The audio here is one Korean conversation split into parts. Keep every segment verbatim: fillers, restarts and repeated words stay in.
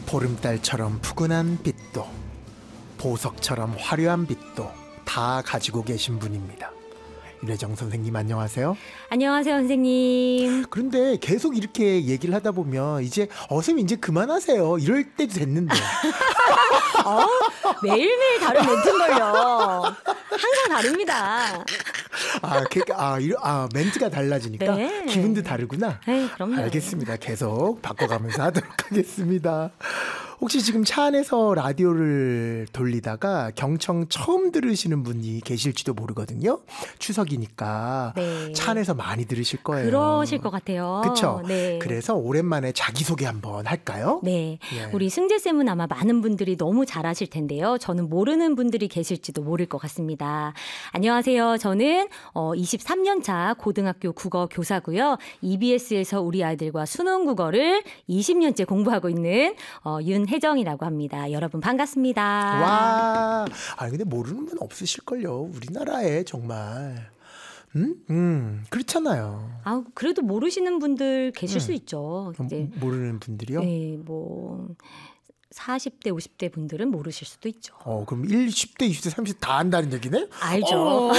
보름달처럼 푸근한 빛도 보석처럼 화려한 빛도 다 가지고 계신 분입니다. 윤혜정 선생님 안녕하세요. 안녕하세요 선생님. 그런데 계속 이렇게 얘기를 하다 보면 이제 어 선생님 이제 그만하세요 이럴 때도 됐는데 어, 매일매일 다른 멘트걸요. 항상 다릅니다. 아, 그러니까 아, 이러, 아 멘트가 달라지니까 네. 기분도 다르구나. 에이, 그럼요. 알겠습니다. 계속 바꿔가면서 하도록 하겠습니다. 혹시 지금 차 안에서 라디오를 돌리다가 경청 처음 들으시는 분이 계실지도 모르거든요. 추석이니까 네. 차 안에서 많이 들으실 거예요. 그러실 것 같아요. 그렇죠. 네. 그래서 오랜만에 자기소개 한번 할까요? 네. 예. 우리 승재쌤은 아마 많은 분들이 너무 잘 아실 텐데요. 저는 모르는 분들이 계실지도 모를 것 같습니다. 안녕하세요. 저는 어, 이십삼 년 차 고등학교 국어 교사고요. 이비에스에서 우리 아이들과 수능 국어를 이십 년째 공부하고 있는 어, 윤혜정이라고 합니다. 여러분 반갑습니다. 와, 아 근데 모르는 분 없으실걸요. 우리나라에 정말. 음, 음, 그렇잖아요. 아, 그래도 모르시는 분들 계실 음. 수 있죠. 이제 모르는 분들이요? 네, 뭐 사십 대, 오십 대 분들은 모르실 수도 있죠. 어, 그럼 십 대, 이십 대, 삼십 대 다 안다는 얘기네? 알죠.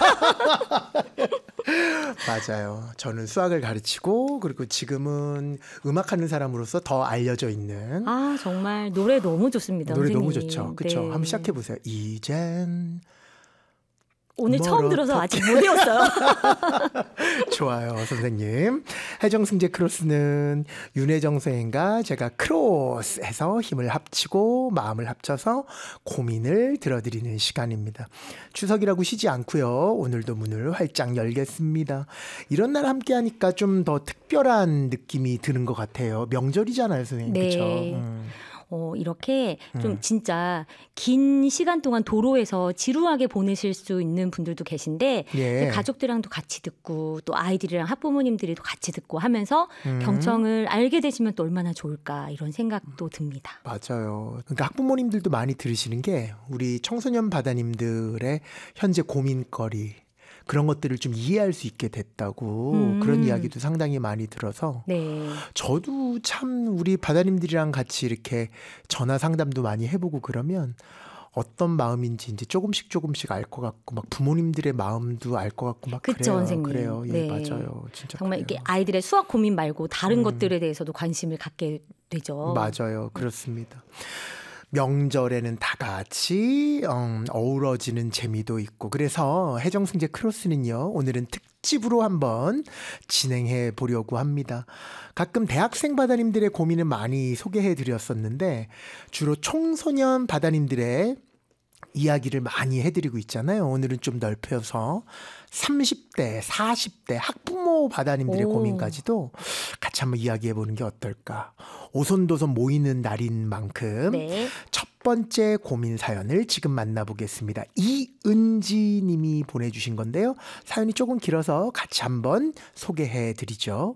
맞아요. 저는 수학을 가르치고 그리고 지금은 음악하는 사람으로서 더 알려져 있는. 아, 정말 노래 너무 좋습니다. 노래 선생님. 너무 좋죠. 그렇죠. 네. 한번 시작해 보세요. 이젠 오늘 처음 멀어 들어서 더- 아직 못 외웠어요. 좋아요, 선생님. 혜정승재 크로스는 윤혜정 선생과 제가 크로스해서 힘을 합치고 마음을 합쳐서 고민을 들어드리는 시간입니다. 추석이라고 쉬지 않고요. 오늘도 문을 활짝 열겠습니다. 이런 날 함께하니까 좀 더 특별한 느낌이 드는 것 같아요. 명절이잖아요, 선생님. 네. 그렇죠? 음. 어, 이렇게 좀 음. 진짜 긴 시간 동안 도로에서 지루하게 보내실 수 있는 분들도 계신데 예. 가족들이랑도 같이 듣고 또 아이들이랑 학부모님들이도 같이 듣고 하면서 음. 경청을 알게 되시면 또 얼마나 좋을까 이런 생각도 듭니다. 맞아요. 그러니까 학부모님들도 많이 들으시는 게 우리 청소년 바다님들의 현재 고민거리 그런 것들을 좀 이해할 수 있게 됐다고 음. 그런 이야기도 상당히 많이 들어서 네. 저도 참 우리 바다님들이랑 같이 이렇게 전화 상담도 많이 해보고 그러면 어떤 마음인지 이제 조금씩 조금씩 알 것 같고 막 부모님들의 마음도 알 것 같고 막 그쵸, 그래요. 선생님. 그래요. 예, 네. 맞아요. 진짜 정말 그래요. 이게 아이들의 수학 고민 말고 다른 음. 것들에 대해서도 관심을 갖게 되죠. 맞아요. 그렇습니다. 명절에는 다 같이 음, 어우러지는 재미도 있고 그래서 혜정승재 크로스는요. 오늘은 특집으로 한번 진행해 보려고 합니다. 가끔 대학생 바다님들의 고민을 많이 소개해 드렸었는데 주로 청소년 바다님들의 이야기를 많이 해드리고 있잖아요. 오늘은 좀 넓혀서 삼십 대, 사십 대 학부모 바다님들의 오. 고민까지도 같이 한번 이야기해보는 게 어떨까. 오손도손 모이는 날인 만큼 네. 첫 번째 고민 사연을 지금 만나보겠습니다. 이은지 님이 보내주신 건데요. 사연이 조금 길어서 같이 한번 소개해드리죠.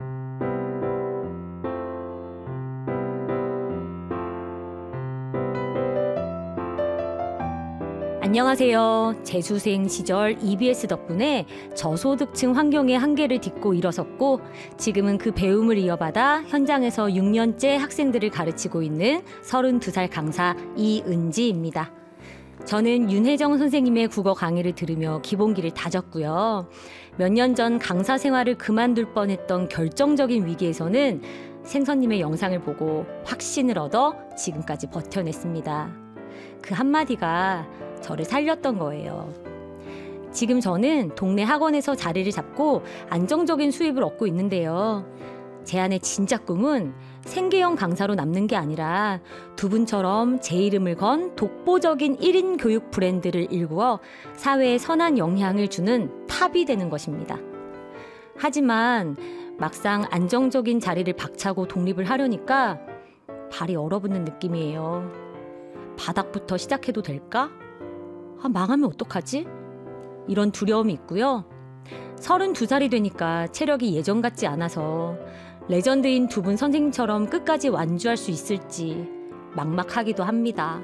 안녕하세요. 재수생 시절 이비에스 덕분에 저소득층 환경의 한계를 딛고 일어섰고 지금은 그 배움을 이어받아 현장에서 육 년째 학생들을 가르치고 있는 서른두 살 강사 이은지입니다. 저는 윤혜정 선생님의 국어 강의를 들으며 기본기를 다졌고요. 몇 년 전 강사 생활을 그만둘 뻔했던 결정적인 위기에서는 생선님의 영상을 보고 확신을 얻어 지금까지 버텨냈습니다. 그 한마디가 저를 살렸던 거예요. 지금 저는 동네 학원에서 자리를 잡고 안정적인 수입을 얻고 있는데요. 제 안의 진짜 꿈은 생계형 강사로 남는 게 아니라 두 분처럼 제 이름을 건 독보적인 일 인 교육 브랜드를 일구어 사회에 선한 영향을 주는 탑이 되는 것입니다. 하지만 막상 안정적인 자리를 박차고 독립을 하려니까 발이 얼어붙는 느낌이에요. 바닥부터 시작해도 될까? 아, 망하면 어떡하지? 이런 두려움이 있고요. 서른두 살이 되니까 체력이 예전 같지 않아서 레전드인 두 분 선생님처럼 끝까지 완주할 수 있을지 막막하기도 합니다.